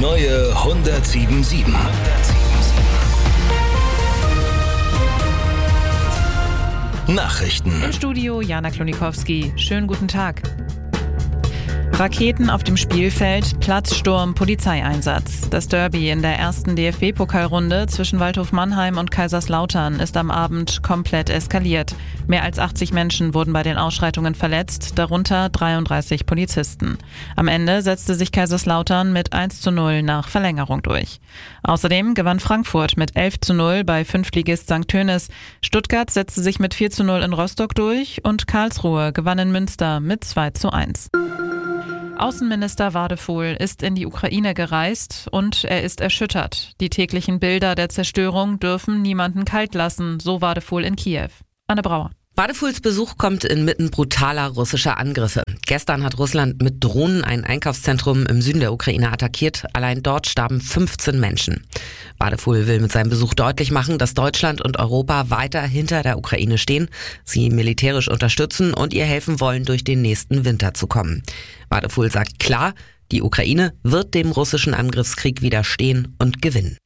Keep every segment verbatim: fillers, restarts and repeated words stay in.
neue hundertsieben Komma sieben. Nachrichten. Im Studio Jana Klonikowski. Schönen guten Tag. Raketen auf dem Spielfeld, Platzsturm, Polizeieinsatz. Das Derby in der ersten D F B-Pokalrunde zwischen Waldhof Mannheim und Kaiserslautern ist am Abend komplett eskaliert. Mehr als achtzig Menschen wurden bei den Ausschreitungen verletzt, darunter dreiunddreißig Polizisten. Am Ende setzte sich Kaiserslautern mit eins zu null nach Verlängerung durch. Außerdem gewann Frankfurt mit elf zu null bei Fünftligist Sankt Tönis. Stuttgart setzte sich mit vier zu null in Rostock durch und Karlsruhe gewann in Münster mit zwei zu eins. Außenminister Wadefuhl ist in die Ukraine gereist und er ist erschüttert. Die täglichen Bilder der Zerstörung dürfen niemanden kalt lassen, so Wadefuhl in Kiew. Anne Brauer. Wadefuhls Besuch kommt inmitten brutaler russischer Angriffe. Gestern hat Russland mit Drohnen ein Einkaufszentrum im Süden der Ukraine attackiert. Allein dort starben fünfzehn Menschen. Wadefuhl will mit seinem Besuch deutlich machen, dass Deutschland und Europa weiter hinter der Ukraine stehen, sie militärisch unterstützen und ihr helfen wollen, durch den nächsten Winter zu kommen. Wadefuhl sagt klar, die Ukraine wird dem russischen Angriffskrieg widerstehen und gewinnen.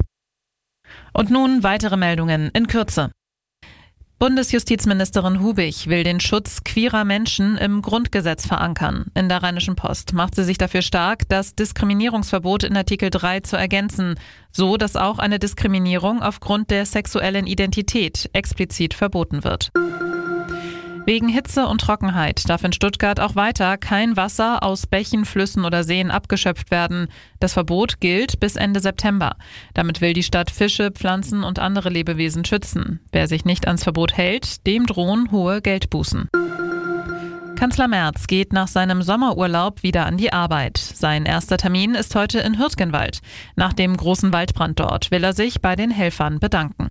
Und nun weitere Meldungen in Kürze. Bundesjustizministerin Hubig will den Schutz queerer Menschen im Grundgesetz verankern. In der Rheinischen Post macht sie sich dafür stark, das Diskriminierungsverbot in Artikel drei zu ergänzen, so dass auch eine Diskriminierung aufgrund der sexuellen Identität explizit verboten wird. Wegen Hitze und Trockenheit darf in Stuttgart auch weiter kein Wasser aus Bächen, Flüssen oder Seen abgeschöpft werden. Das Verbot gilt bis Ende September. Damit will die Stadt Fische, Pflanzen und andere Lebewesen schützen. Wer sich nicht ans Verbot hält, dem drohen hohe Geldbußen. Kanzler Merz geht nach seinem Sommerurlaub wieder an die Arbeit. Sein erster Termin ist heute in Hürtgenwald. Nach dem großen Waldbrand dort will er sich bei den Helfern bedanken.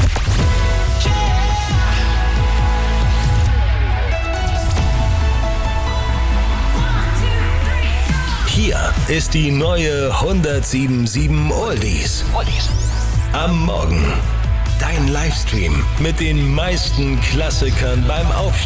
Hier ist die neue hundertsieben Komma sieben Oldies. Am Morgen. Dein Livestream mit den meisten Klassikern beim Aufstehen.